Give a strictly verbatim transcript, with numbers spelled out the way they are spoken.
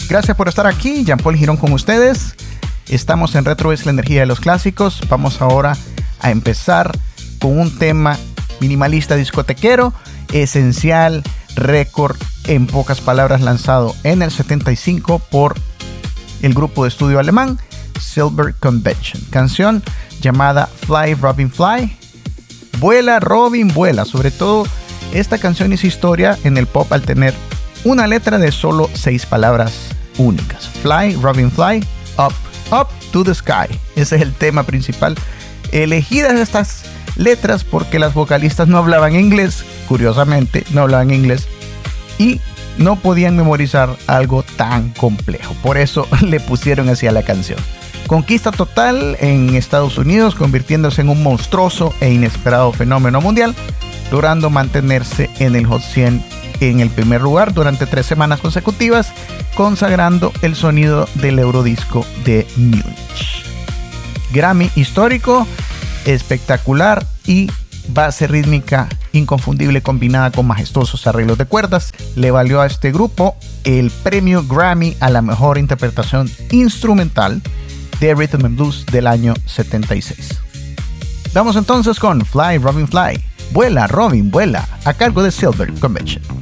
Gracias por estar aquí, Jean-Paul Girón con ustedes. Estamos en Retro es la energía de los clásicos. Vamos ahora a empezar con un tema minimalista discotequero, esencial, récord, en pocas palabras, lanzado en el setenta y cinco por el grupo de estudio alemán Silver Convention. Canción llamada Fly Robin Fly. Vuela Robin vuela. Sobre todo esta canción hizo historia en el pop al tener una letra de solo seis palabras únicas. Fly Robin Fly, up, up to the sky. Ese es el tema principal. Elegidas estas letras porque las vocalistas no hablaban inglés, curiosamente no hablaban inglés, y no podían memorizar algo tan complejo. Por eso le pusieron así a la canción. Conquista total en Estados Unidos, convirtiéndose en un monstruoso e inesperado fenómeno mundial, logrando mantenerse en el Hot cien en el primer lugar durante tres semanas consecutivas, consagrando el sonido del Eurodisco de Múnich. Grammy histórico, espectacular y base rítmica inconfundible combinada con majestuosos arreglos de cuerdas le valió a este grupo el premio Grammy a la mejor interpretación instrumental de Rhythm and Blues del año setenta y seis. Vamos entonces con Fly Robin Fly, vuela Robin vuela, a cargo de Silver Convention.